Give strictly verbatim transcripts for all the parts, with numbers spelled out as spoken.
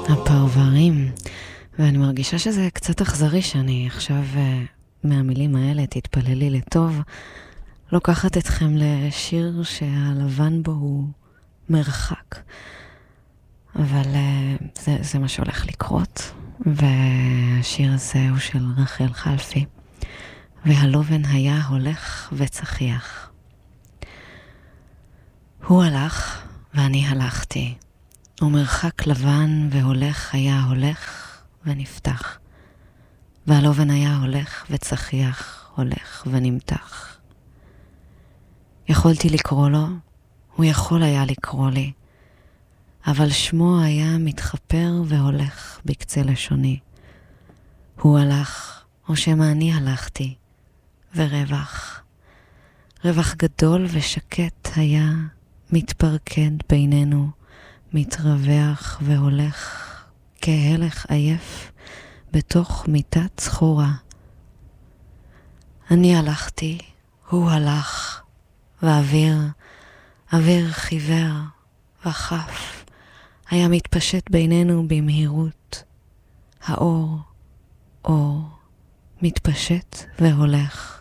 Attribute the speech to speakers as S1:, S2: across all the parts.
S1: הפרברים, ואני מרגישה שזה קצת אכזרי שאני עכשיו מהמילים האלה, תתפללי לטוב, לוקחת אתכם לשיר שהלבן בו הוא מרחק. אבל זה, זה מה שהולך לקרות, והשיר הזה הוא של רחל חלפי, והלובן היה הולך וצחיח. הוא הלך ואני הלכתי, ומרחק לבן והולך היה הולך ונפתח, והלובן היה הולך וצחיח, הולך ונמתח. יכולתי לקרוא לו, הוא יכול היה לקרוא לי, אבל שמו היה מתחפר והולך בקצה לשוני. הוא הלך, או שמה אני הלכתי, ורווח. רווח גדול ושקט היה מתפרקד בינינו, מתרווח והולך כהלך עייף בתוך מיטת צחורה. אני הלכתי, הוא הלך, ואוויר, אוויר חיוור וחף, היה מתפשט בינינו במהירות. האור, אור, מתפשט והולך.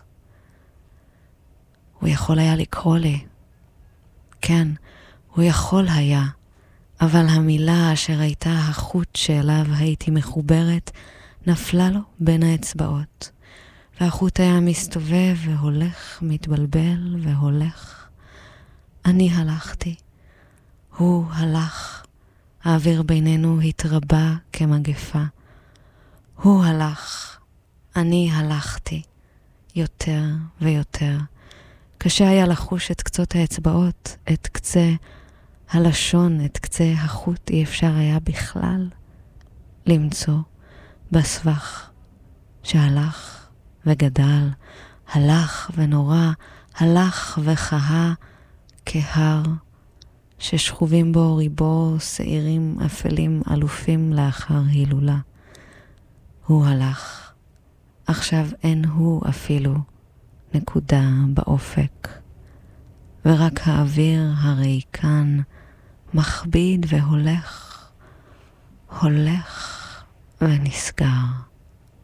S1: הוא יכול היה לקרוא לי. כן, הוא יכול היה, אבל המילה אשר הייתה החוט שאליו הייתי מחוברת, נפלה לו בין האצבעות. והחוט היה מסתובב והולך, מתבלבל והולך. אני הלכתי, הוא הלך, האוויר בינינו התרבה כמגפה. הוא הלך, אני הלכתי, יותר ויותר. קשה היה לחוש את קצות האצבעות, את קצה הלשון, את קצה החוט, אי אפשר היה בכלל למצוא בסבך שהלך וגדל, הלך ונורא, הלך וחהה כהר ששכובים בו ריבו שעירים אפלים אלופים לאחר הילולה. הוא הלך, עכשיו אין הוא אפילו נקודה באופק, ורק האוויר הריקן מכביד והולך, הולך ונסגר.